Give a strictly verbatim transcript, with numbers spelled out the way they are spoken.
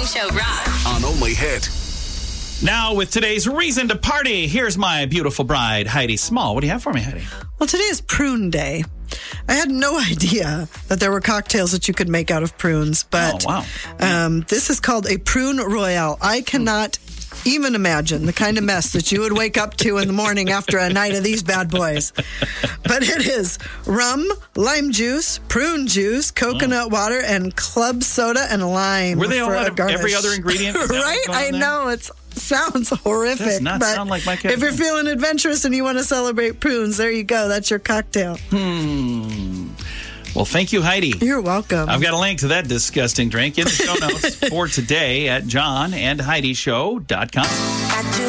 Morning Show Rock. On Only Hit. Now, with today's reason to party, here's my beautiful bride, Heidi Small. What do you have for me, Heidi? Well, today is prune day. I had no idea that there were cocktails that you could make out of prunes, but oh, wow. um, this is called a prune royale. I cannot even imagine the kind of mess that you would wake up to in the morning after a night of these bad boys. But it is rum, lime juice, prune juice, coconut oh. water, and club soda and lime. Were they all for out a of garnish. every other ingredient? Right? I know. It's sounds horrific. Does not but sound like my kind if of you're thing. feeling adventurous and you want to celebrate prunes, there you go. That's your cocktail. Hmm. Well, thank you, Heidi. You're welcome. I've got a link to that disgusting drink in the show notes for today at john and heidi show dot com.